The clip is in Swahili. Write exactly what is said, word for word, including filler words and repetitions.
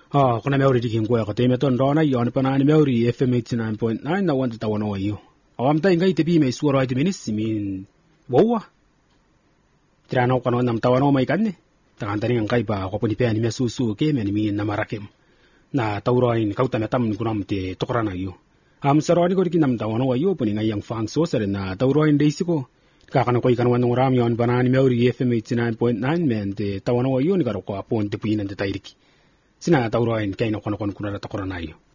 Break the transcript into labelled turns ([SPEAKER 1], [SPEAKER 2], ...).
[SPEAKER 1] Ah, kuna meuri diking kwa ko teme ton rona yon pana ni meuri F M eighty-nine point nine na wanta tawana wa yo. Awam tay ngai tebi me suara ite minis min wowa. Tirano kono nam tawana mai kanne. Tangan tani ngai ba ko puni pe ani mesusu ke me ni min na marakem. Na tauroin kauta metam kunam te tokrana yo. Am saroni ko dikin nam tawana wa yo puni ngai yang fang so sere na tauroin deisiko. Kakana ko ikan wanong ram yon pana ni meuri F M eighty-nine point nine men te tawana wa yo ni karo ko apon te pinan te tairiki. Sina tauroin kay no kono kono kuna ta korona yo.